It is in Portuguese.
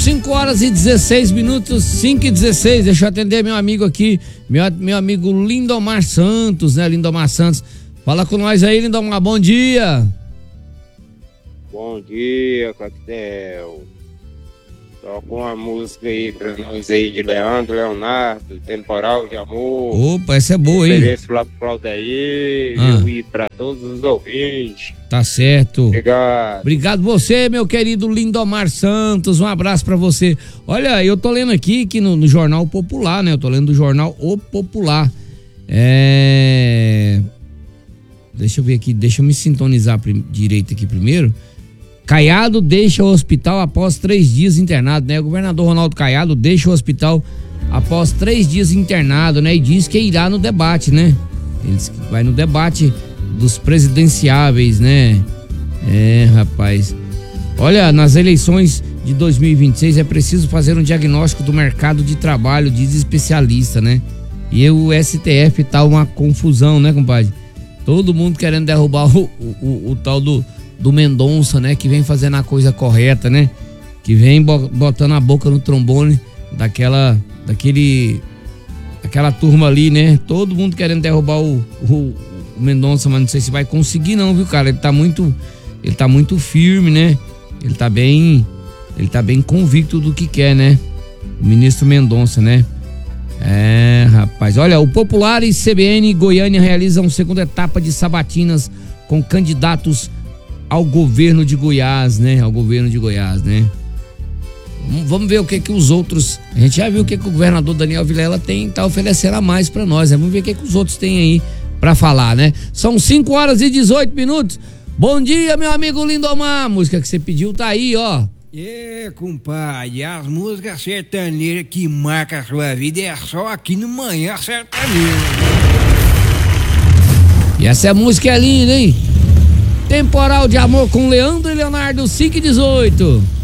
5 horas e 16 minutos, 5h16. Deixa eu atender meu amigo aqui, meu amigo Lindomar Santos, né? Lindomar Santos. Fala com nós aí, Lindomar, bom dia. Bom dia, Coquetel. Toca uma música aí pra nós aí de Leandro Leonardo, Temporal de Amor. Opa, essa é boa, hein? Ofereço lá pro Claudeir e pra todos os ouvintes. Tá certo. Obrigado. Obrigado você, meu querido Lindomar Santos. Um abraço pra você. Olha, eu tô lendo aqui no Jornal Popular, né? Eu tô lendo do Jornal O Popular. Deixa eu ver aqui, deixa eu me sintonizar direito aqui primeiro. Caiado deixa o hospital após 3 dias internado, né? O governador Ronaldo Caiado deixa o hospital após 3 dias internado, né? E diz que irá no debate, né? Ele disse que vai no debate dos presidenciáveis, né? Rapaz. Olha, nas eleições de 2026 é preciso fazer um diagnóstico do mercado de trabalho, diz especialista, né? E o STF tá uma confusão, né, compadre? Todo mundo querendo derrubar o tal do Mendonça, né? Que vem fazendo a coisa correta, né? Que vem botando a boca no trombone daquela turma ali, né? Todo mundo querendo derrubar o Mendonça, mas não sei se vai conseguir não, viu, cara? Ele tá muito firme, né? Ele tá bem convicto do que quer, né? O ministro Mendonça, né? Rapaz, olha, o Popular e CBN Goiânia realizam segunda etapa de sabatinas com candidatos ao governo de Goiás, né? Vamos ver o que os outros... A gente já viu o que o governador Daniel Vilela tá oferecendo a mais pra nós, né? Vamos ver o que os outros têm aí pra falar, né? São 5 horas e 18 minutos. Bom dia, meu amigo Lindomar. A música que você pediu tá aí, ó. Compadre, as músicas sertanejas que marcam a sua vida é só aqui no Manhã Sertaneja. E essa música é linda, hein? Temporal de Amor com Leandro e Leonardo, 5h18.